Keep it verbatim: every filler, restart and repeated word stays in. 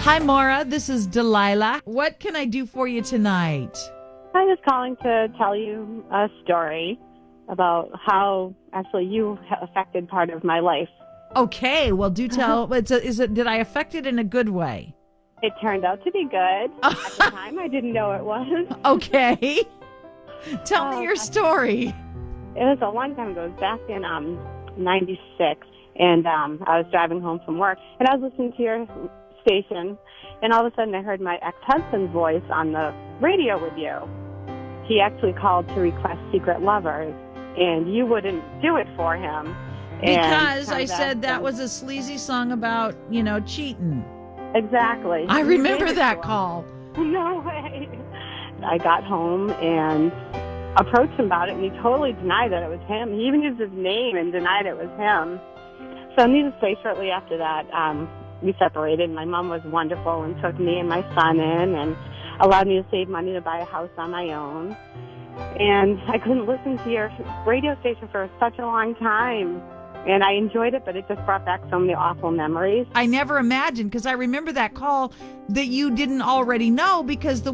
Hi, Maura. This is Delilah. What can I do for you tonight? I was calling to tell you a story about how actually you affected part of my life. Okay, well, do tell. It's a, is it? Did I affect it in a good way? It turned out to be good. At the time, I didn't know it was. Okay. Tell Oh, me your story. It was a long time ago. It was back in um, ninety-six, and um, I was driving home from work, and I was listening to your station, and all of a sudden I heard my ex-husband's voice on the radio with you. He actually called to request Secret Lovers, and you wouldn't do it for him. Because I said that was a sleazy song about, you know, cheating. Exactly. I remember that call. No way. I got home and approached him about it, and he totally denied that it was him. He even used his name and denied it was him. So needless to say, shortly after that, um, we separated. My mom was wonderful and took me and my son in and allowed me to save money to buy a house on my own. And I couldn't listen to your radio station for such a long time. And I enjoyed it, but it just brought back so many awful memories. I never imagined, because I remember that call, that you didn't already know, because the